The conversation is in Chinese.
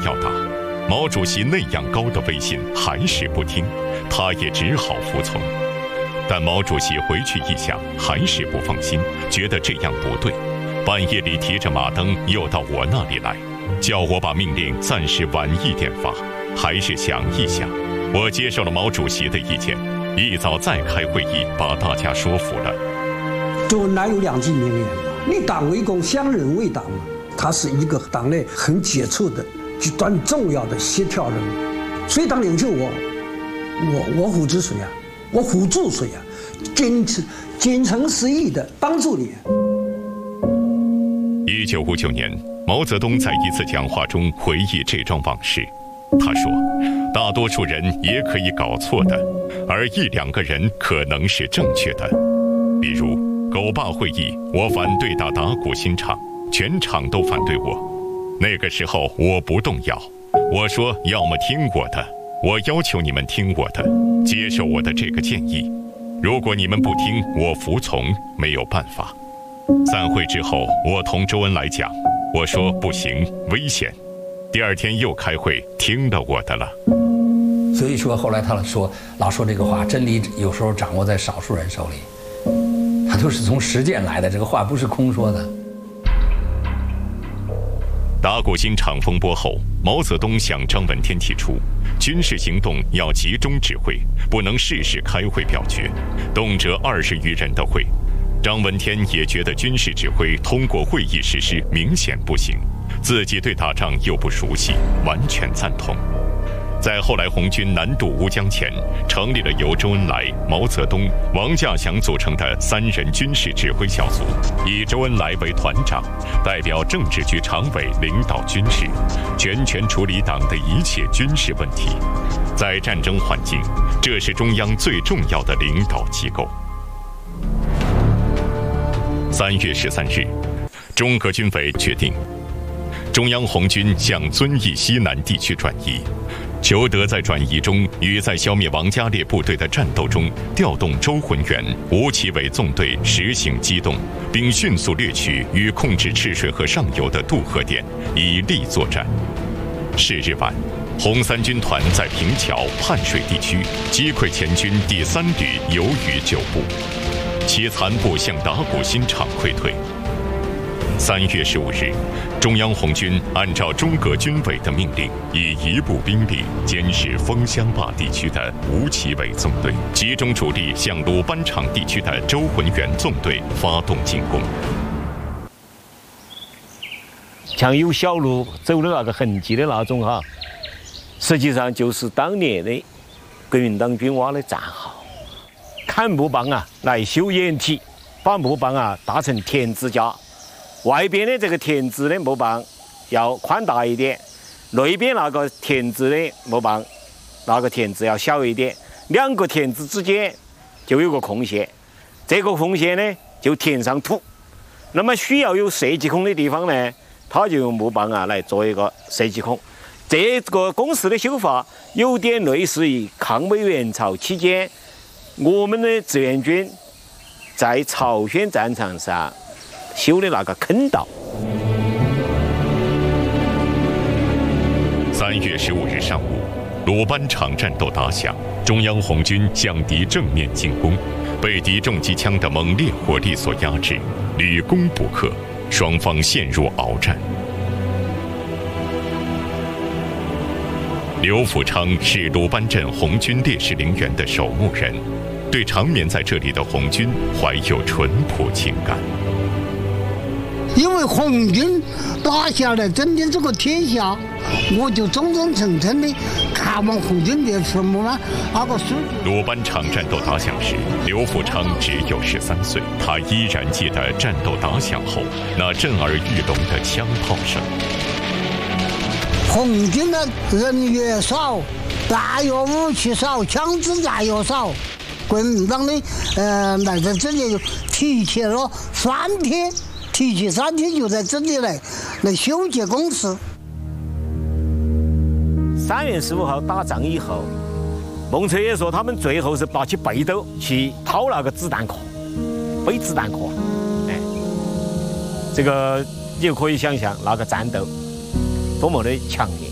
要打。毛主席那样高的威信还是不听，他也只好服从。但毛主席回去一想，还是不放心，觉得这样不对，半夜里提着马灯又到我那里来，叫我把命令暂时晚一点发，还是想一想。我接受了毛主席的意见，一早再开会议，把大家说服了。 周恩来有2句名言嘛：立党为公，乡人为党嘛。他是一个党内很杰出的、极端重要的协调人物。所以当领袖我辅之谁啊？我辅助谁啊？谨诚实意的帮助你。 1959年，毛泽东在一次讲话中回忆这桩往事。他说，大多数人也可以搞错的，而1、2个人可能是正确的。比如狗坝会议，我反对打打鼓新场，全场都反对我。那个时候我不动摇，我说要么听我的，我要求你们听我的，接受我的这个建议。如果你们不听，我服从，没有办法。散会之后，我同周恩来讲，我说不行，危险。第2天又开会，听了我的了。 所以说后来他老说这个话，真理有时候掌握在少数人手里，他都是从实践来的，这个话不是空说的。 打鼓新场风波后，毛泽东向张闻天提出，军事行动要集中指挥，不能事事开会表决，动辄20余人的会。张闻天也觉得军事指挥通过会议实施明显不行，自己对打仗又不熟悉，完全赞同。在后来红军南渡乌江前，成立了由周恩来、毛泽东、王稼祥组成的3人军事指挥小组，以周恩来为团长，代表政治局常委领导军事，全权处理党的一切军事问题。在战争环境，这是中央最重要的领导机构。3月13日，中革军委决定，中央红军向遵义西南地区转移，求得在转移中与在消灭王家烈部队的战斗中调动周浑元、吴奇伟纵队实行机动，并迅速掠取与控制赤水河上游的渡河点，以利作战。是日晚，红三军团在平桥、汉水地区击溃前军第3旅游余9部，其残部向打鼓新场溃退。3月15日，中央红军按照中革军委的命令，以1部兵力监视枫香坝地区的吴奇伟纵队，集中主力向鲁班场地区的周浑元纵队发动进攻。 像有小路走的那个痕迹的那种哈，实际上就是当年的国民党军挖的战壕。砍木棒啊来修掩体，把木棒啊搭成田支架。外边的这个田支的木棒要宽大一点，内边那个田支的木棒，那个田支要小一点，2个田支之间就有个空隙，这个空隙呢就填上土。那么需要有射击孔的地方呢，它就用木棒啊来做一个射击孔。这个工事的修法有点类似于抗美援朝期间我们的志愿军在朝鲜战场上修的那个坑道。 3月15日上午，鲁班场战斗打响，中央红军向敌正面进攻，被敌重机枪的猛烈火力所压制，屡攻不克，双方陷入鏖战。刘福昌是鲁班镇红军烈士陵园的守墓人，对长眠在这里的红军怀有淳朴情感。 因为红军打下来整顿这个天下，我就忠忠诚诚的看望红军的坟墓了。那个是鲁班场战斗打响时，刘福昌只有13岁，他依然记得战斗打响后那震耳欲聋的枪炮声。 红军的人越少，弹药武器少，枪支弹药少，国民党的来在这里提起了3天。提起3天就在这里来修建工事。 3月15号打仗以后，孟彻也说他们最后是拔起背兜去掏那个子弹壳，背子弹壳。哎，这个你就可以想象那个战斗多么的强烈。